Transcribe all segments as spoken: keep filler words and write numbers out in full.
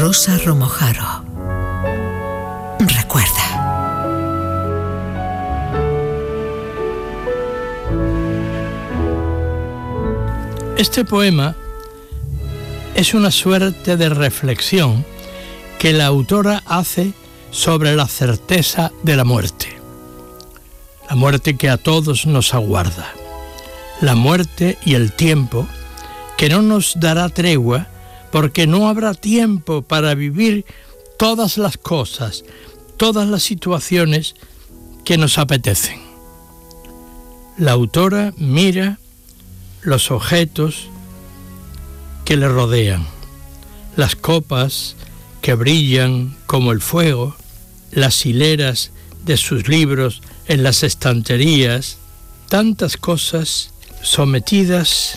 Rosa Romojaro. Recuerda. Este poema es una suerte de reflexión que la autora hace sobre la certeza de la muerte. La muerte que a todos nos aguarda. La muerte y el tiempo que no nos dará tregua, porque no habrá tiempo para vivir todas las cosas, todas las situaciones que nos apetecen. La autora mira los objetos que le rodean, las copas que brillan como el fuego, las hileras de sus libros en las estanterías, tantas cosas sometidas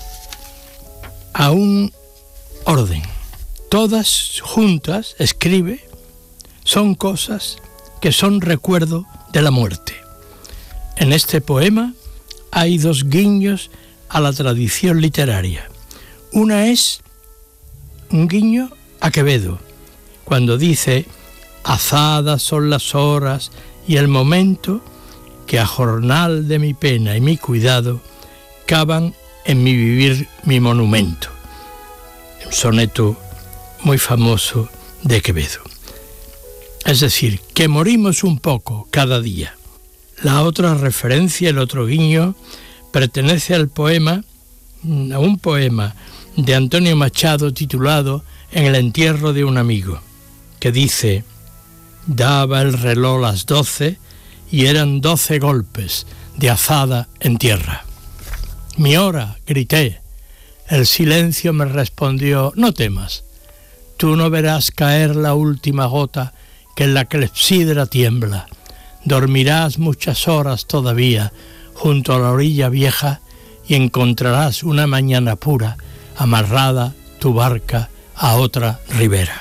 a un orden. Todas juntas, escribe, son cosas que son recuerdo de la muerte. En este poema hay dos guiños a la tradición literaria. Una es un guiño a Quevedo, cuando dice: azadas son las horas y el momento que a jornal de mi pena y mi cuidado cavan en mi vivir mi monumento. Un soneto muy famoso de Quevedo. Es decir, que morimos un poco cada día. La otra referencia, el otro guiño, pertenece al poema, a un poema de Antonio Machado titulado En el entierro de un amigo, que dice: daba el reloj las doce y eran doce golpes de azada en tierra. Mi hora, grité. El silencio me respondió: no temas, tú no verás caer la última gota que en la clepsidra tiembla. Dormirás muchas horas todavía junto a la orilla vieja y encontrarás una mañana pura amarrada tu barca a otra ribera.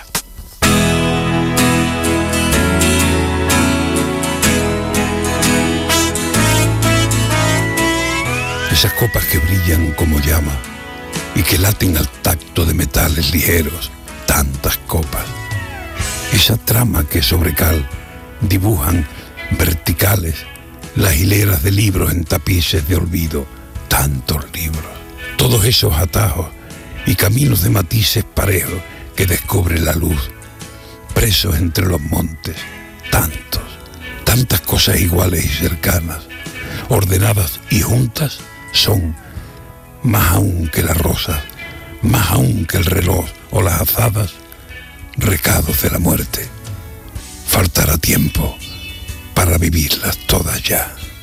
Esas copas que brillan como llama y que laten al tacto de metales ligeros, tantas copas. Esa trama que sobre cal dibujan verticales las hileras de libros en tapices de olvido, tantos libros. Todos esos atajos y caminos de matices parejos que descubre la luz, presos entre los montes, tantos, tantas cosas iguales y cercanas, ordenadas y juntas, son más aún que las rosas, más aún que el reloj o las azadas, recados de la muerte. Faltará tiempo para vivirlas todas ya.